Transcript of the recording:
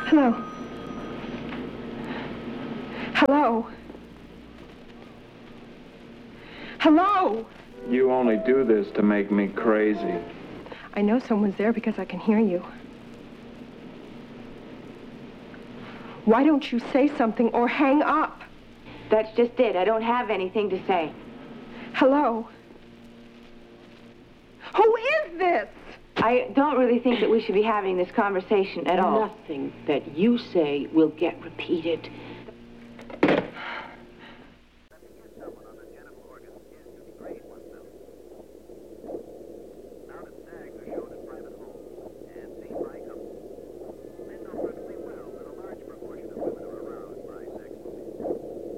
Hello? Hello? Hello? You only do this to make me crazy. I know someone's there because I can hear you. Why don't you say something or hang up? That's just it. I don't have anything to say. Hello? Who is this? I don't really think that we should be having this conversation at all. Nothing that you say will get repeated.